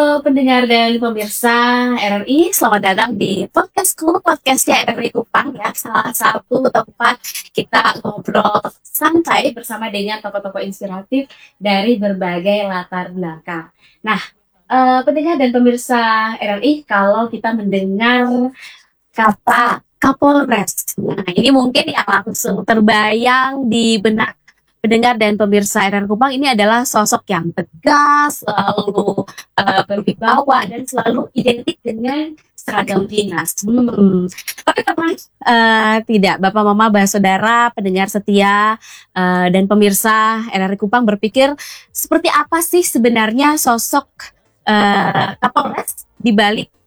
Pendengar dan pemirsa RRI, selamat datang di podcastku, podcastnya RRI Kupang ya. Salah satu tempat kita ngobrol santai bersama dengan tokoh-tokoh inspiratif dari berbagai latar belakang. Nah, pendengar dan pemirsa RRI, kalau kita mendengar kata Kapolres, nah ini mungkin yang langsung terbayang di benak pendengar dan pemirsa RRI Kupang ini adalah sosok yang tegas, selalu berwibawa dan selalu identik dengan seragam dinas. Tapi teman tidak, Bapak Mama, Saudara, pendengar setia dan pemirsa RRI Kupang berpikir seperti apa sih sebenarnya sosok Kapolres di balik